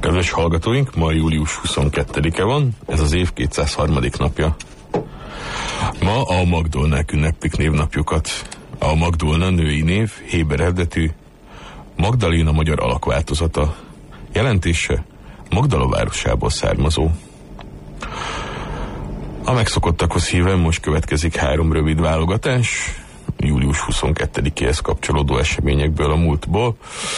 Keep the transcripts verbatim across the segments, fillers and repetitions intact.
Kedves hallgatóink, ma július huszonkettedike van, ez az év kétszázharmadik napja. Ma a Magdolnák ünneplik névnapjukat. A Magdolna női név, héber eredetű, Magdaléna magyar alakváltozata. Jelentése Magdala városából származó. A megszokottakhoz híven most következik három rövid válogatás, július huszonkettedikéhez kapcsolódó eseményekből a múltból.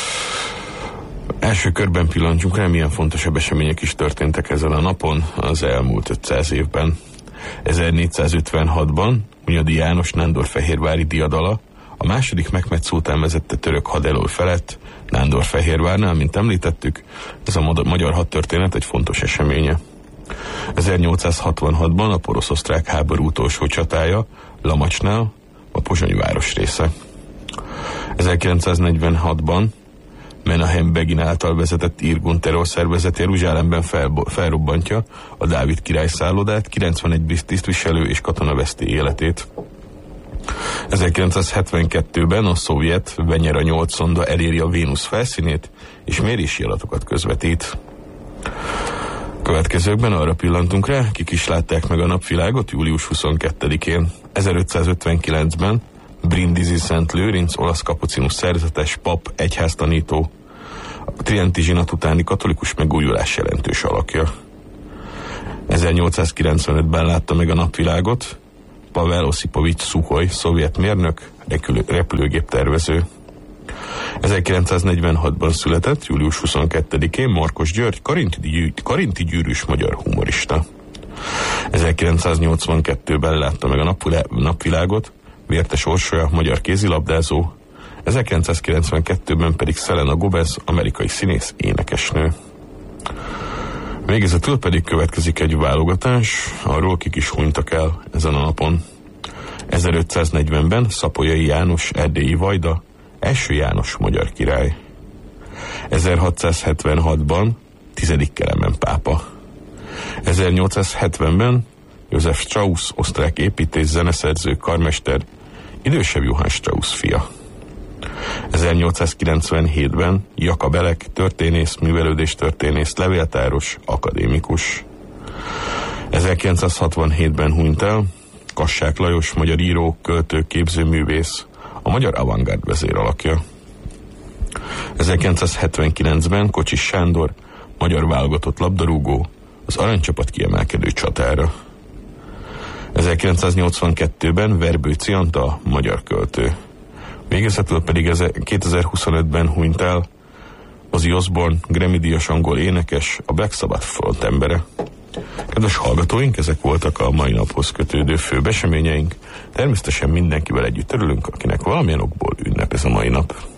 Első körben pillantsunk rá, milyen fontosabb események is történtek ezen a napon az elmúlt ötszáz évben. ezernégyszázötvenhatban Hunyadi János nándorfehérvári diadala a második Mehmed szultán vezette török haderő felett Nándorfehérvárnál, mint említettük, ez a magyar hadtörténet egy fontos eseménye. ezernyolcszázhatvanhatban a porosz-osztrák háború utolsó csatája Lamacsnál, a pozsonyi város része. ezerkilencszáznegyvenhatban Menahem Begin által vezetett Irgun terrorszervezet Jeruzsálemben fel, felrobbantja a Dávid király szállodát, kilencvenegy tisztviselő és katona veszti életét. ezerkilencszázhetvenkettőben a szovjet Venyera nyolc szonda eléri a Vénusz felszínét, és mérési adatokat közvetít. Következőkben arra pillantunk rá, kik is látták meg a napvilágot július huszonkettedikén. ezerötszázötvenkilencben Brindisi Szent Lőrinc, olasz kapucinus szerzetes, pap, egyháztanító, a trienti zsinat utáni katolikus megújulás jelentős alakja. ezernyolcszázkilencvenötben látta meg a napvilágot Pavel Osipovics Szuhoj, szovjet mérnök, repülőgép tervező. ezerkilencszáznegyvenhatban született, július huszonkettedikén Markos György, karinti, gyű, karinti gyűrűs magyar humorista. ezerkilencszáznyolcvankettőben látta meg a napvilágot Vértes Orsolya, magyar kézilabdázó, ezerkilencszázkilencvenkettőben pedig Selena Gomez, amerikai színész, énekesnő. Végezetül pedig következik egy válogatás, arról kik is hunytak el ezen a napon. ezerötszáznegyvenben Szapolyai János, erdélyi vajda, első János magyar király. ezerhatszázhetvenhatban tizedik Kelemen pápa. ezernyolcszázhetvenben József Strauss, osztrák építész, zeneszerző, karmester, idősebb Johann Strauss fia. ezernyolcszázkilencvenhétben Jakab Elek, történész, művelődéstörténész, levéltáros, akadémikus. ezerkilencszázhatvanhétben hunyt el Kassák Lajos, magyar író, költő, képzőművész, a magyar avantgárd vezéralakja. ezerkilencszázhetvenkilencben Kocsis Sándor, magyar válogatott labdarúgó, az aranycsapat kiemelkedő csatára. ezerkilencszáznyolcvankettőben Verbőci Antal, magyar költő. Végezetül pedig kétezer-huszonötben hunyt el Ozzy Osbourne, Grammy-díjas angol énekes, a Black Sabbath frontembere. Kedves hallgatóink, ezek voltak a mai naphoz kötődő főbb eseményeink. Természetesen mindenkivel együtt örülünk, akinek valamilyen okból ünnep ez a mai nap.